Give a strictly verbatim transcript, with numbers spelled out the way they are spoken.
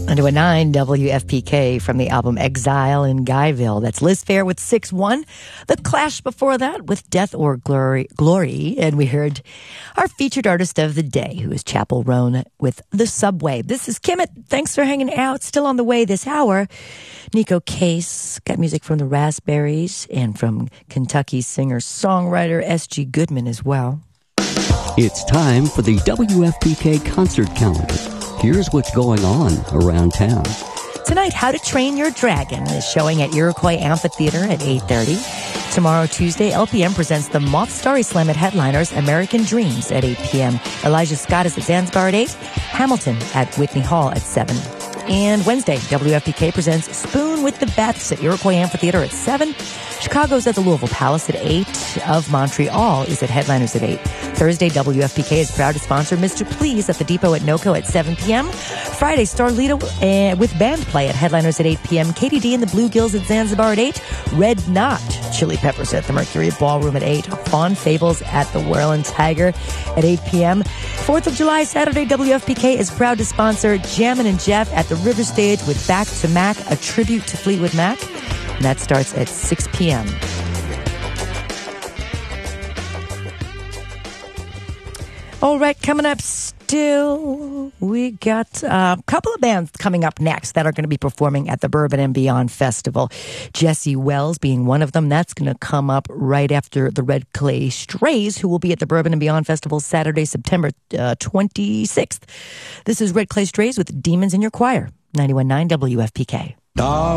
ninety-one point nine W F P K from the album Exile in Guyville. That's Liz Phair with six one. The Clash before that with Death or Glory. Glory. And we heard our featured artist of the day, who is Chappell Roan with The Subway. This is Kimmit. Thanks for hanging out. Still on the way this hour. Nico Case got music from the Raspberries and from Kentucky singer-songwriter S G Goodman as well. It's time for the W F P K concert calendar. Here's what's going on around town. Tonight, How to Train Your Dragon is showing at Iroquois Amphitheater at eight thirty. Tomorrow, Tuesday, L P M presents the Moth Starry Slam at Headliners, American Dreams at eight p.m. Elijah Scott is at Zanzibar at eight. Hamilton at Whitney Hall at seven. And Wednesday, W F P K presents Spoon with the Beths at Iroquois Amphitheater at seven. Chicago's at the Louisville Palace at eight. Of Montreal is at Headliners at eight. Thursday, W F P K is proud to sponsor Mister Please at the Depot at NoCo at seven p.m. Friday, Starlito uh, with band play at Headliners at eight p.m. K D D and the Bluegills at Zanzibar at eight. Red Knot Chili Peppers at the Mercury Ballroom at eight. Fawn Fables at the Whirlin' Tiger at eight p.m. fourth of July, Saturday, W F P K is proud to sponsor Jammin' and Jeff at the River Stage with Back to Mac, a tribute to Fleetwood Mac. And that starts at six p.m. All right, coming up still, we got a couple of bands coming up next that are going to be performing at the Bourbon and Beyond Festival. Jesse Wells being one of them. That's going to come up right after the Red Clay Strays, who will be at the Bourbon and Beyond Festival Saturday, September uh, twenty-sixth. This is Red Clay Strays with Demons in Your Choir, ninety-one point nine W F P K.